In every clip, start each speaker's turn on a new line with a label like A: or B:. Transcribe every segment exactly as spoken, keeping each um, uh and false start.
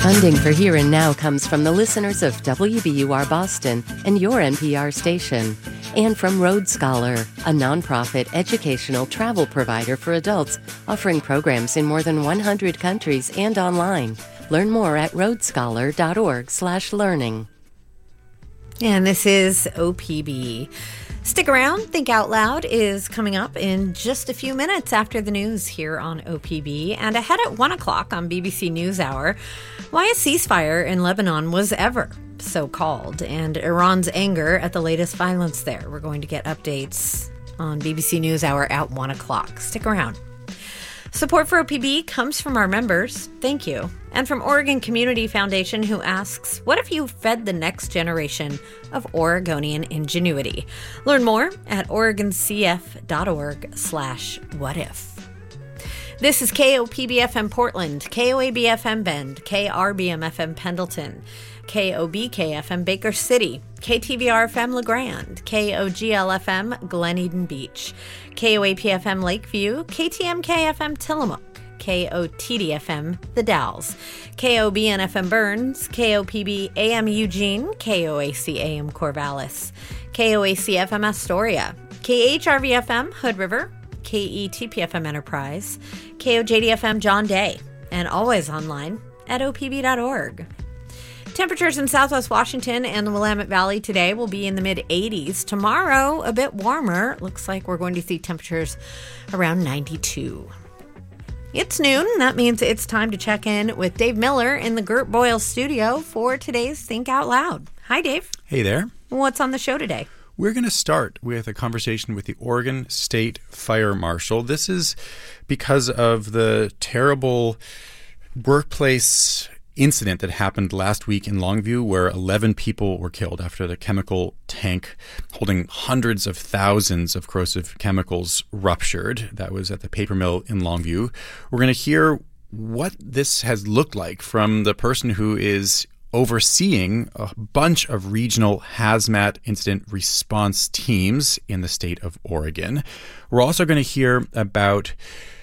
A: Funding for Here and Now comes from the listeners of W B U R Boston and your N P R station, and from Road Scholar, a nonprofit educational travel provider for adults offering programs in more than one hundred countries and online. Learn more at roadscholar.org slash learning.
B: And this is O P B. Stick around. Think Out Loud is coming up in just a few minutes after the news here on O P B. And ahead at one o'clock on B B C NewsHour, why a ceasefire in Lebanon was ever so called, and Iran's anger at the latest violence there. We're going to get updates on B B C NewsHour at one o'clock. Stick around. Support for O P B comes from our members. Thank you. And from Oregon Community Foundation, who asks, what if you fed the next generation of Oregonian ingenuity? Learn more at oregoncf.org slash what if. This is K O P B F M Portland, K O A B F M Bend, K R B M F M Pendleton, K O B K F M Baker City, K T V R F M LeGrand, K O G L F M Glen Eden Beach, K O A P F M Lakeview, K T M K F M Tillamook, K O T D F M The Dalles, K O B N F M Burns, K O P B A M Eugene, K O A C A M Corvallis, K O A C F M Astoria, K H R V F M Hood River, K E T P F M Enterprise, K O J D F M John Day, and always online at O P B dot org. Temperatures in Southwest Washington and the Willamette Valley today will be in the mid eighties. Tomorrow, a bit warmer. Looks like we're going to see temperatures around ninety-two. It's noon. That means it's time to check in with Dave Miller in the Gert Boyle studio for today's Think Out Loud. Hi, Dave.
C: Hey there.
B: What's on the show today?
C: We're going to start with a conversation with the Oregon State Fire Marshal. This is because of the terrible workplace incident that happened last week in Longview, where eleven people were killed after the chemical tank holding hundreds of thousands of corrosive chemicals ruptured. That was at the paper mill in Longview. We're going to hear what this has looked like from the person who is overseeing a bunch of regional hazmat incident response teams in the state of Oregon. We're also going to hear about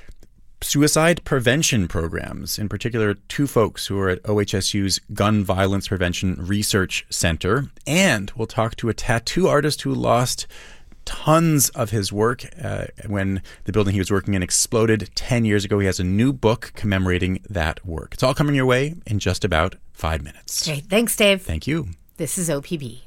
C: suicide prevention programs, in particular two folks who are at O H S U's Gun Violence Prevention Research Center. And we'll talk to a tattoo artist who lost tons of his work uh, when the building he was working in exploded ten years ago. He has a new book commemorating that work. It's all coming your way in just about five minutes.
B: Great. Thanks, Dave.
C: Thank you.
B: This is O P B.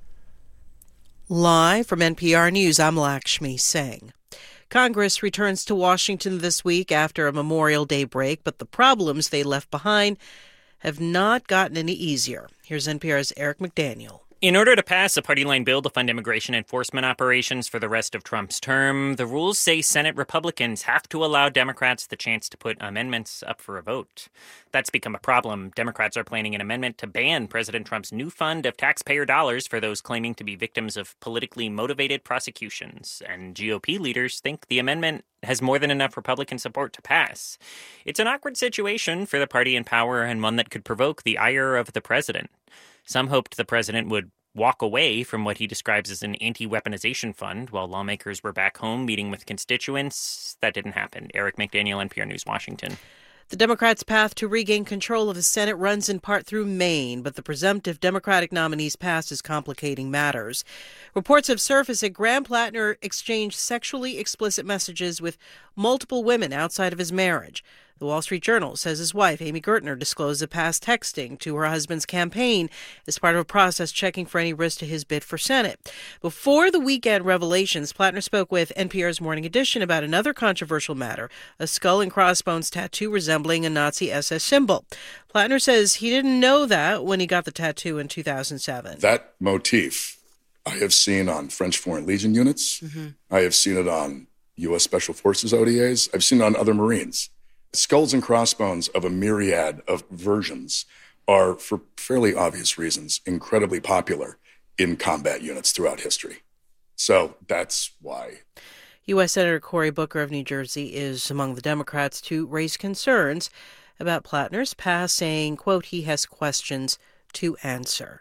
D: Live from N P R News, I'm Lakshmi Singh. Congress returns to Washington this week after a Memorial Day break, but the problems they left behind have not gotten any easier. Here's N P R's Eric McDaniel.
E: In order to pass a party-line bill to fund immigration enforcement operations for the rest of Trump's term, the rules say Senate Republicans have to allow Democrats the chance to put amendments up for a vote. That's become a problem. Democrats are planning an amendment to ban President Trump's new fund of taxpayer dollars for those claiming to be victims of politically motivated prosecutions. And G O P leaders think the amendment has more than enough Republican support to pass. It's an awkward situation for the party in power and one that could provoke the ire of the president. Some hoped the president would walk away from what he describes as an anti-weaponization fund while lawmakers were back home meeting with constituents. That didn't happen. Eric McDaniel, N P R News, Washington.
D: The Democrats' path to regain control of the Senate runs in part through Maine, but the presumptive Democratic nominee's past is complicating matters. Reports have surfaced that Graham Plattner exchanged sexually explicit messages with multiple women outside of his marriage. The Wall Street Journal says his wife, Amy Gertner, disclosed the past texting to her husband's campaign as part of a process checking for any risk to his bid for Senate. Before the weekend revelations, Plattner spoke with N P R's Morning Edition about another controversial matter, a skull and crossbones tattoo resembling a Nazi S S symbol. Plattner says he didn't know that when he got the tattoo in two thousand seven.
F: That motif I have seen on French Foreign Legion units. Mm-hmm. I have seen it on U S Special Forces O D As. I've seen it on other Marines. Skulls and crossbones of a myriad of versions are, for fairly obvious reasons, incredibly popular in combat units throughout history. So that's why.
D: U S Senator Cory Booker of New Jersey is among the Democrats to raise concerns about Plattner's past, saying, quote, he has questions to answer.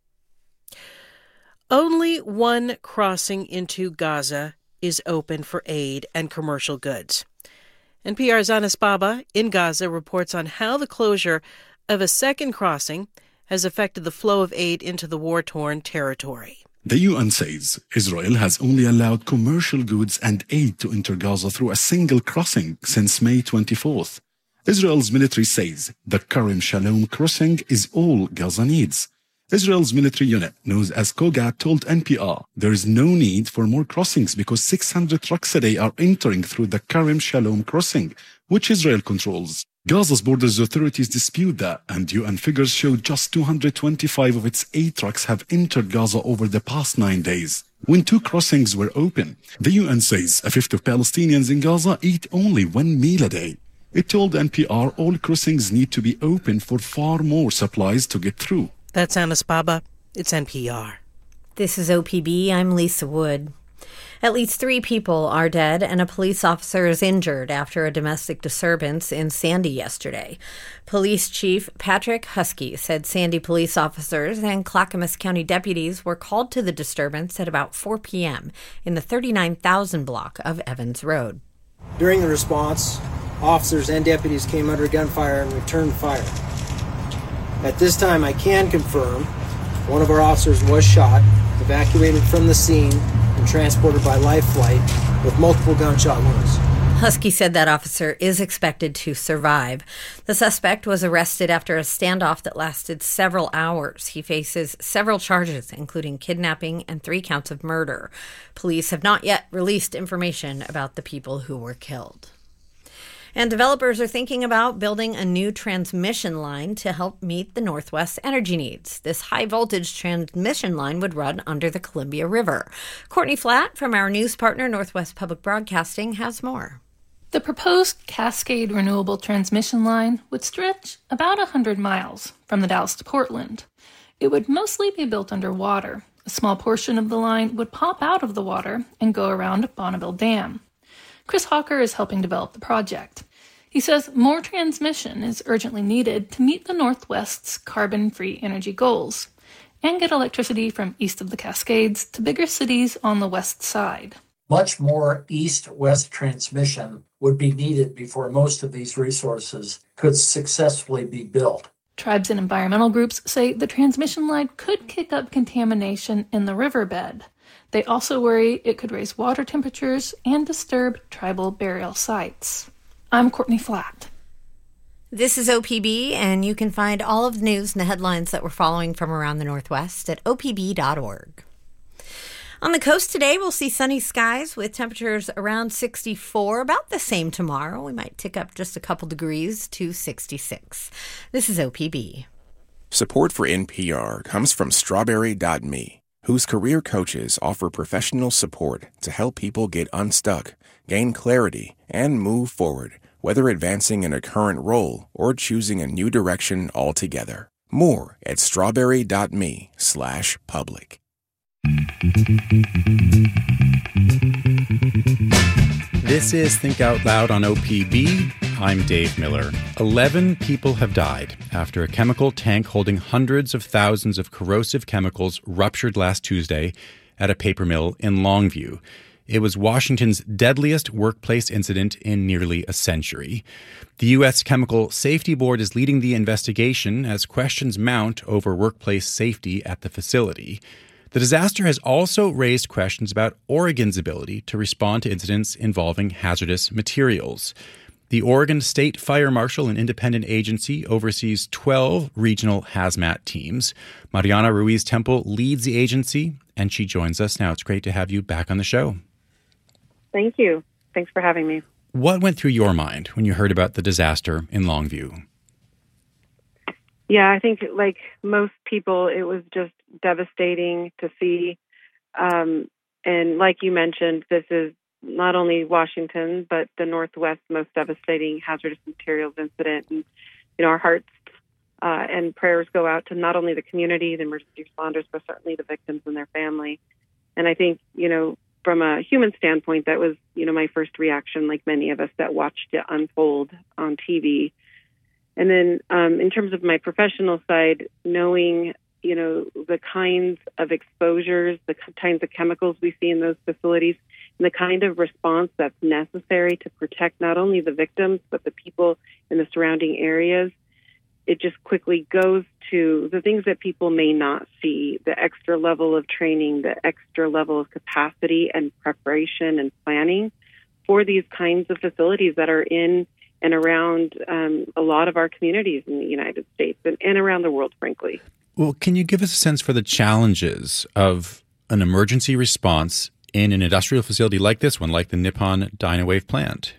D: Only one crossing into Gaza is open for aid and commercial goods. N P R's Anas Baba in Gaza reports on how the closure of a second crossing has affected the flow of aid into the war-torn territory.
G: The U N says Israel has only allowed commercial goods and aid to enter Gaza through a single crossing since May twenty-fourth. Israel's military says the Karim Shalom crossing is all Gaza needs. Israel's military unit, known as Kogat, told N P R there is no need for more crossings because six hundred trucks a day are entering through the Karim Shalom crossing, which Israel controls. Gaza's borders authorities dispute that, and U N figures show just two hundred twenty-five of its aid trucks have entered Gaza over the past nine days. When two crossings were open, the U N says a fifth of Palestinians in Gaza eat only one meal a day. It told N P R all crossings need to be open for far more supplies to get through.
D: That's Anas Baba. It's N P R.
B: This is O P B. I'm Lisa Wood. At least three people are dead and a police officer is injured after a domestic disturbance in Sandy yesterday. Police Chief Patrick Husky said Sandy police officers and Clackamas County deputies were called to the disturbance at about four p.m. in the thirty-nine thousand block of Evans Road.
H: During the response, officers and deputies came under gunfire and returned fire. At this time, I can confirm one of our officers was shot, evacuated from the scene, and transported by life flight with multiple gunshot wounds.
B: Husky said that officer is expected to survive. The suspect was arrested after a standoff that lasted several hours. He faces several charges, including kidnapping and three counts of murder. Police have not yet released information about the people who were killed. And developers are thinking about building a new transmission line to help meet the Northwest's energy needs. This high-voltage transmission line would run under the Columbia River. Courtney Flatt from our news partner, Northwest Public Broadcasting, has more.
I: The proposed Cascade Renewable Transmission Line would stretch about one hundred miles from the Dalles to Portland. It would mostly be built underwater. A small portion of the line would pop out of the water and go around Bonneville Dam. Chris Hawker is helping develop the project. He says more transmission is urgently needed to meet the Northwest's carbon-free energy goals and get electricity from east of the Cascades to bigger cities on the west side.
J: Much more east-west transmission would be needed before most of these resources could successfully be built.
I: Tribes and environmental groups say the transmission line could kick up contamination in the riverbed. They also worry it could raise water temperatures and disturb tribal burial sites. I'm Courtney Flatt.
B: This is O P B, and you can find all of the news and the headlines that we're following from around the Northwest at O P B dot org. On the coast today, we'll see sunny skies with temperatures around sixty-four, about the same tomorrow. We might tick up just a couple degrees to sixty-six. This is O P B.
K: Support for N P R comes from Strawberry dot me, whose career coaches offer professional support to help people get unstuck, gain clarity, and move forward, whether advancing in a current role or choosing a new direction altogether. More at strawberry dot me slash public.
C: This is Think Out Loud on O P B. I'm Dave Miller. Eleven people have died after a chemical tank holding hundreds of thousands of corrosive chemicals ruptured last Tuesday at a paper mill in Longview. It was Washington's deadliest workplace incident in nearly a century. The U S Chemical Safety Board is leading the investigation as questions mount over workplace safety at the facility. The disaster has also raised questions about Oregon's ability to respond to incidents involving hazardous materials. The Oregon State Fire Marshal, an independent agency, oversees twelve regional hazmat teams. Mariana Ruiz Temple leads the agency, and she joins us now. It's great to have you back on the show.
L: Thank you. Thanks for having me.
C: What went through your mind when you heard about the disaster in Longview?
L: Yeah, I think like most people, it was just devastating to see. Um, and like you mentioned, this is not only Washington, but the Northwest's most devastating hazardous materials incident. And, you know, our hearts uh, and prayers go out to not only the community, the emergency responders, but certainly the victims and their family. And I think, you know, from a human standpoint, that was, you know, my first reaction, like many of us that watched it unfold on T V. And then um, in terms of my professional side, knowing, you know, the kinds of exposures, the kinds of chemicals we see in those facilities, and the kind of response that's necessary to protect not only the victims, but the people in the surrounding areas, it just quickly goes to the things that people may not see, the extra level of training, the extra level of capacity and preparation and planning for these kinds of facilities that are in and around um, a lot of our communities in the United States and, and around the world, frankly.
C: Well, can you give us a sense for the challenges of an emergency response in an industrial facility like this one, like the Nippon Dynawave plant?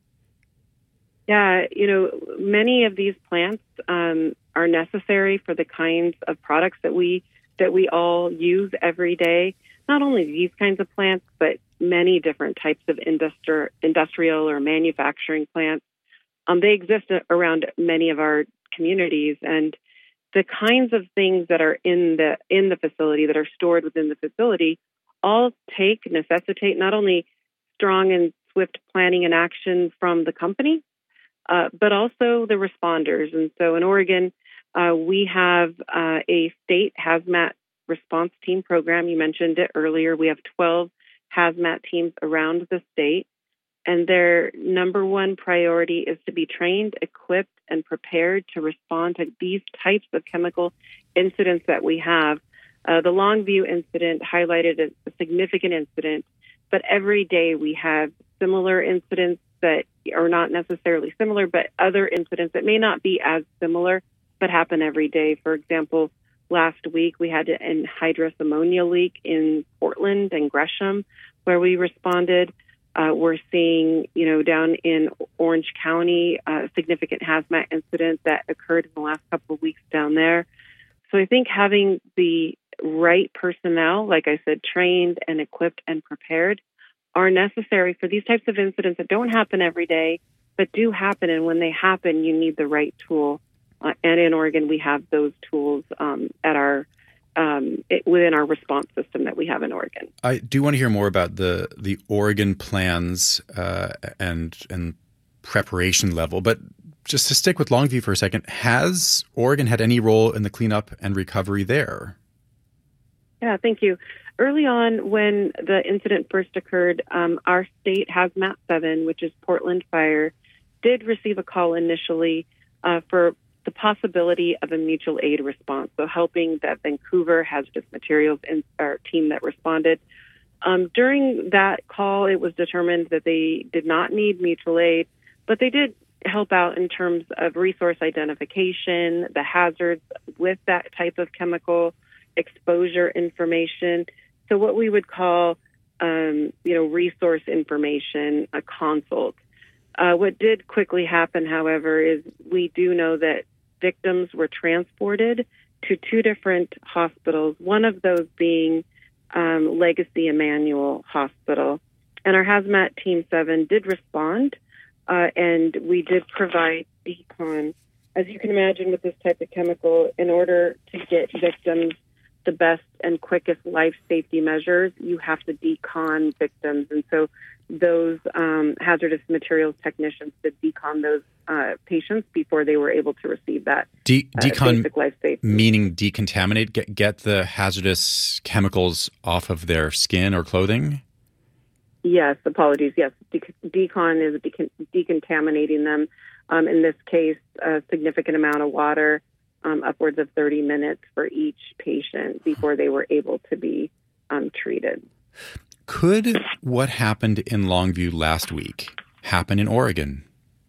L: Yeah, you know, many of these plants um, are necessary for the kinds of products that we that we all use every day. Not only these kinds of plants, but many different types of industri- industrial or manufacturing plants. Um, they exist around many of our communities, and the kinds of things that are in the in the facility, that are stored within the facility, all take, necessitate not only strong and swift planning and action from the company, uh, but also the responders. And so in Oregon, uh, we have uh, a state hazmat response team program. You mentioned it earlier. We have twelve hazmat teams around the state. And their number one priority is to be trained, equipped, and prepared to respond to these types of chemical incidents that we have. Uh, the Longview incident highlighted a, a significant incident, but every day we have similar incidents that are not necessarily similar, but other incidents that may not be as similar, but happen every day. For example, last week we had an anhydrous ammonia leak in Portland and Gresham, where we responded. Uh, we're seeing, you know, down in Orange County, a uh, significant hazmat incident that occurred in the last couple of weeks down there. So I think having the right personnel, like I said, trained and equipped and prepared, are necessary for these types of incidents that don't happen every day, but do happen. And when they happen, you need the right tool. Uh, and in Oregon, we have those tools um, at our Um, it, within our response system that we have in Oregon.
C: I do want to hear more about the the Oregon plans uh, and and preparation level, but just to stick with Longview for a second, has Oregon had any role in the cleanup and recovery there?
L: Yeah, thank you. Early on, when the incident first occurred, um, our state Hazmat seven, which is Portland Fire, did receive a call initially uh, for the possibility of a mutual aid response, so helping that Vancouver hazardous materials in, our team that responded. Um, during that call, it was determined that they did not need mutual aid, but they did help out in terms of resource identification, the hazards with that type of chemical exposure information. So what we would call, um, you know, resource information, a consult. Uh, what did quickly happen, however, is we do know that victims were transported to two different hospitals, one of those being um, Legacy Emmanuel Hospital. And our Hazmat Team seven did respond, uh, and we did provide decon. As you can imagine with this type of chemical, in order to get victims the best and quickest life safety measures, you have to decon victims. And so those um, hazardous materials technicians did decon those uh, patients before they were able to receive that
C: De- decon,
L: uh, basic life safety.
C: Meaning decontaminate, get, get the hazardous chemicals off of their skin or clothing?
L: Yes, apologies. Yes, De- decon is de- decontaminating them. Um, in this case, a significant amount of water, um, upwards of thirty minutes for each patient before they were able to be um, treated.
C: Could what happened in Longview last week happen in Oregon?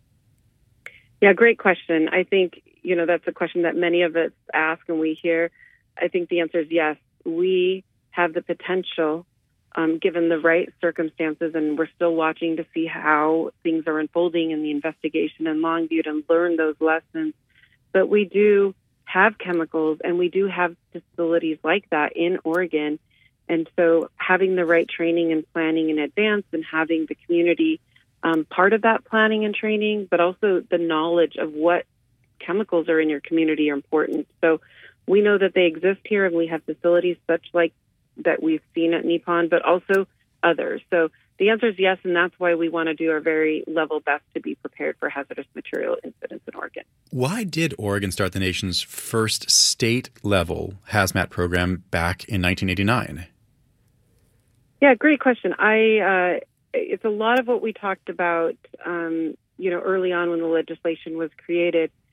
L: Yeah, great question. I think, you know, that's a question that many of us ask and we hear. I think the answer is yes. We have the potential, um, given the right circumstances, and we're still watching to see how things are unfolding in the investigation in Longview and learn those lessons. But we do have chemicals and we do have facilities like that in Oregon. And so having the right training and planning in advance and having the community um, part of that planning and training, but also the knowledge of what chemicals are in your community are important. So we know that they exist here, and we have facilities such like that we've seen at Nippon, but also others. So the answer is yes, and that's why we want to do our very level best to be prepared for hazardous material incidents in Oregon. Why
C: did Oregon start the nation's first state-level hazmat program back in nineteen eighty-nine?
L: Yeah, great question. I uh, it's a lot of what we talked about, um, you know, early on when the legislation was created.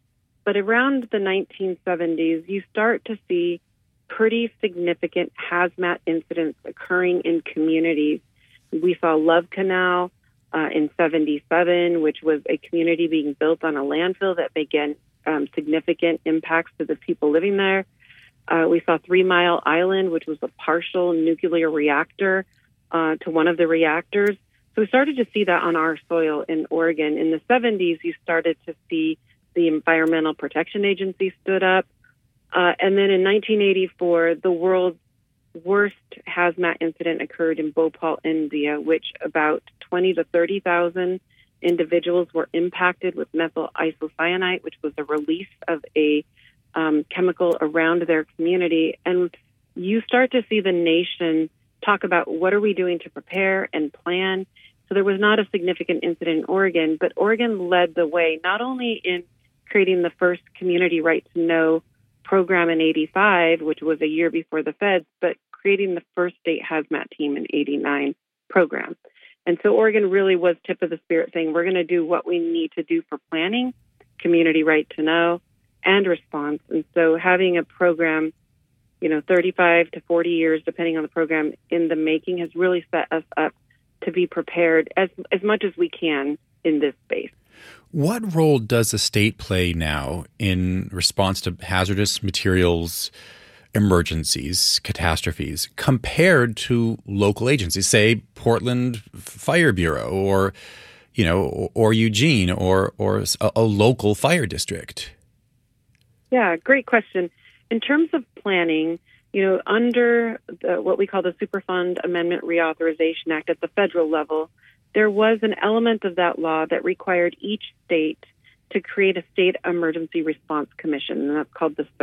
L: but around the nineteen seventies, you start to see pretty significant hazmat incidents occurring in communities. We saw Love Canal uh, in seventy-seven, which was a community being built on a landfill that began um, significant impacts to the people living there. Uh, we saw Three Mile Island, which was a partial nuclear reactor uh, to one of the reactors. So we started to see that on our soil in Oregon. In the seventies, you started to see the Environmental Protection Agency stood up. Uh, and then in nineteen eighty-four, the world's worst hazmat incident occurred in Bhopal, India, which about twenty to thirty thousand individuals were impacted with methyl isocyanate, which was a release of a um, chemical around their community. And you start to see the nation talk about what are we doing to prepare and plan. So there was not a significant incident in Oregon, but Oregon led the way, not only in creating the first community right to know program in eighty-five, which was a year before the feds, but creating the first state hazmat team in eighty-nine program. And so Oregon really was tip of the spear saying, we're going to do what we need to do for planning, community right to know, and response. And so having a program, you know, thirty-five to forty years, depending on the program, in the making has really set us up to be prepared as as much as we can in this space.
C: What role does the state play now in response to hazardous materials emergencies, catastrophes, compared to local agencies, say Portland Fire Bureau or, you know, or Eugene or or a, a local fire district?
L: Yeah, great question. In terms of planning, you know, under the, what we call the Superfund Amendment Reauthorization Act at the federal level, there was an element of that law that required each state to create a state emergency response commission, and that's called the